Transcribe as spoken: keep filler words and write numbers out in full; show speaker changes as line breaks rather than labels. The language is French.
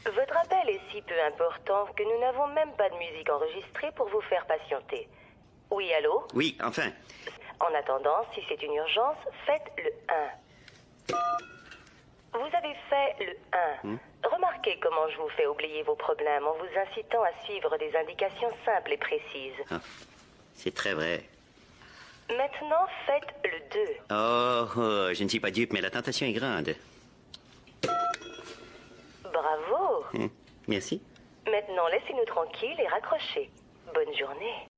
Votre appel est si peu important que nous n'avons même pas de musique enregistrée pour vous faire patienter. Oui, allô?
Oui, enfin.
En attendant, si c'est une urgence, faites le un. Vous avez fait le un. Hmm? Remarquez comment je vous fais oublier vos problèmes en vous incitant à suivre des indications simples et précises.
Ah, c'est très vrai.
Maintenant, faites le deux.
Oh, oh, je ne suis pas dupe, mais la tentation est grande.
Bravo.
Hein? Merci.
Maintenant, laissez-nous tranquilles et raccrochez. Bonne journée.